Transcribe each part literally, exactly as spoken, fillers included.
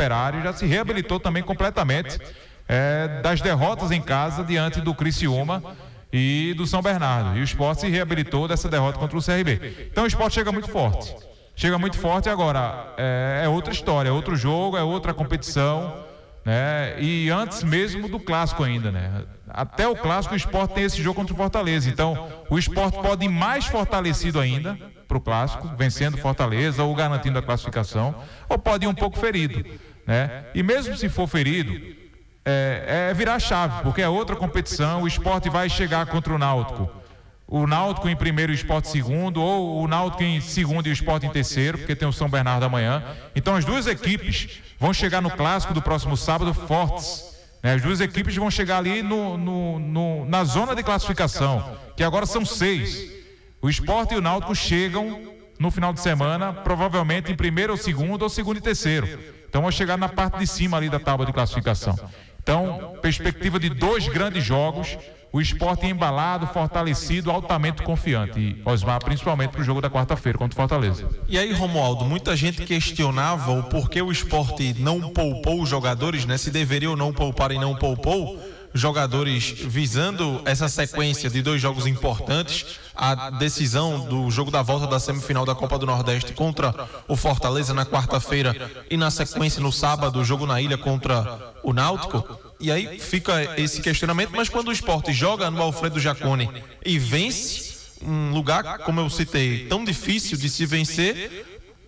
Operário já se reabilitou também completamente é, das derrotas em casa diante do Criciúma e do São Bernardo. E o Sport se reabilitou dessa derrota contra o C R B. Então o Sport chega muito forte. Chega muito forte agora. É, é outra história, é outro jogo, é outra competição, né? E antes mesmo do clássico ainda, né? Até o clássico o Sport tem esse jogo contra o Fortaleza. Então o Sport pode ir mais fortalecido ainda para o clássico, vencendo Fortaleza ou garantindo a classificação, ou pode ir um pouco ferido, né? E mesmo se for ferido, é, é virar a chave, porque é outra competição. O Sport vai chegar contra o Náutico, o Náutico em primeiro e o Sport em segundo, ou o Náutico em segundo e o Sport em terceiro, porque tem o São Bernardo amanhã. Então as duas equipes vão chegar no clássico do próximo sábado fortes, né? As duas equipes vão chegar ali no, no, no, na zona de classificação, que agora são seis. O Sport e o Náutico chegam no final de semana, provavelmente em primeiro ou segundo, ou segundo e terceiro. Então vão chegar na parte de cima ali da tábua de classificação. Então, perspectiva de dois grandes jogos, o Sport embalado, fortalecido, altamente confiante. E Osmar, principalmente para o jogo da quarta-feira contra o Fortaleza. E aí, Romualdo, muita gente questionava o porquê o Sport não poupou os jogadores, né? Se deveria ou não poupar e não poupou jogadores, visando essa sequência de dois jogos importantes, a decisão do jogo da volta da semifinal da Copa do Nordeste contra o Fortaleza na quarta-feira e na sequência no sábado o jogo na Ilha contra o Náutico. E aí fica esse questionamento, mas quando o Sport joga no Alfredo Jaconi e vence um lugar, como eu citei, tão difícil de se vencer,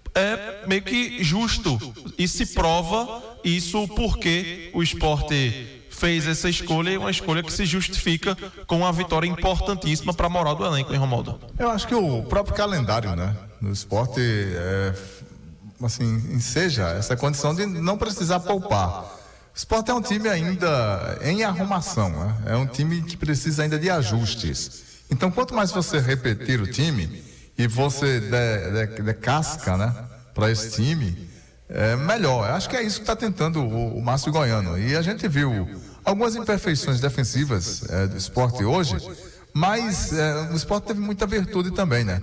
é meio que justo e se prova isso porque o Sport fez essa escolha, uma escolha que se justifica com uma vitória importantíssima para a moral do elenco, hein, Romualdo? Eu acho que o próprio calendário, né, do Sport, é, assim, enseja essa condição de não precisar poupar. O Sport é um time ainda em arrumação, né? É um time que precisa ainda de ajustes. Então, quanto mais você repetir o time e você der, der, der casca, né, para esse time, é melhor. Eu acho que é isso que está tentando o, o Márcio Goiano. E a gente viu algumas imperfeições defensivas é, do Sport hoje, mas é, o Sport teve muita virtude também, né?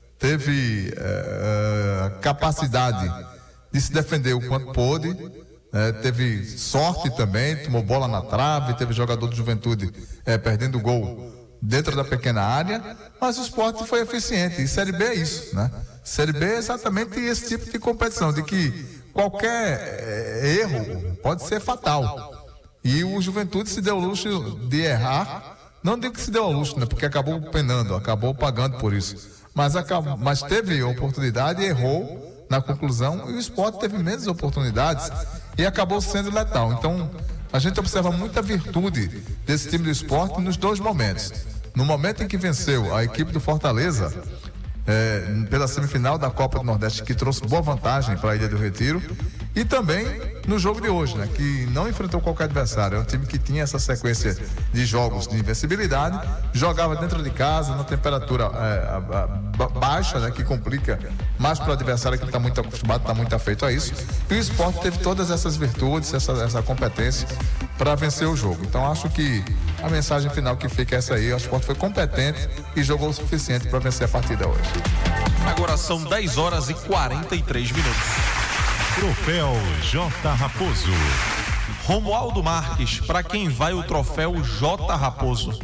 Teve é, capacidade de se defender o quanto pôde, é, teve sorte também, tomou bola na trave, teve jogador de Juventude é, perdendo gol dentro da pequena área, mas o Sport foi eficiente. E Série B é isso, né? Série B é exatamente esse tipo de competição, de que qualquer é, erro pode ser fatal. E o Juventude se deu o luxo de errar, não digo que se deu ao luxo, né? Porque acabou penando, acabou pagando por isso. Mas, acabou, mas teve oportunidade, errou na conclusão, e o Sport teve menos oportunidades e acabou sendo letal. Então, a gente observa muita virtude desse time do Sport nos dois momentos. No momento em que venceu a equipe do Fortaleza, é, pela semifinal da Copa do Nordeste, que trouxe boa vantagem para a Ilha do Retiro, e também no jogo de hoje, né, que não enfrentou qualquer adversário. É um time que tinha essa sequência de jogos de invencibilidade, jogava dentro de casa, na temperatura é, a, a, baixa, né, que complica mais para o adversário que está muito acostumado, está muito afeito a isso. E o Sport teve todas essas virtudes, essa, essa competência para vencer o jogo. Então acho que a mensagem final que fica é essa aí: o Sport foi competente e jogou o suficiente para vencer a partida hoje. Agora são dez horas e quarenta e três minutos. Troféu J. Raposo. Romualdo Marques, para quem vai o troféu J. Raposo?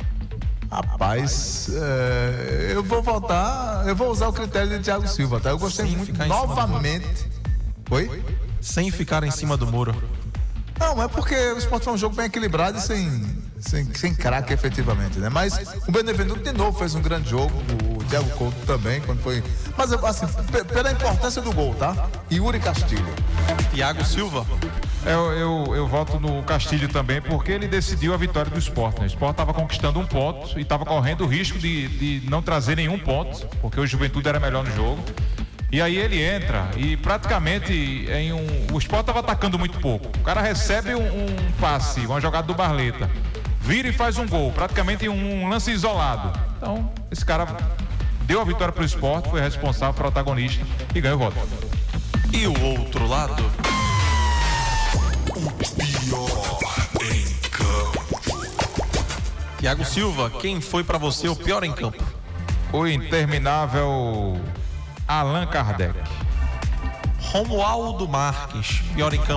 Rapaz, é, eu vou voltar, eu vou usar o critério de Thiago Silva, tá? Eu gostei Sem muito, novamente. Oi? Sem ficar em cima do muro. Não, é porque o Sport foi um jogo bem equilibrado e sem, sem, sem craque efetivamente, né? Mas o Benevenuto de novo fez um grande jogo, o Thiago Couto também, quando foi... Mas assim, p- pela importância do gol, tá? Yuri Castilho. Thiago Silva. Eu, eu, eu voto no Castilho também, porque ele decidiu a vitória do Sport, né? O Sport estava conquistando um ponto e estava correndo o risco de, de não trazer nenhum ponto, porque o Juventude era melhor no jogo. E aí ele entra e praticamente em um, o Sport estava atacando muito pouco. O cara recebe um, um passe, uma jogada do Barleta, vira e faz um gol, praticamente em um lance isolado. Então, esse cara deu a vitória para o Sport, foi responsável, protagonista e ganhou o voto. E o outro lado? O pior em campo. Thiago Silva, quem foi para você o pior em campo? O interminável Allan Kardec. Romualdo Marques, pior em campo.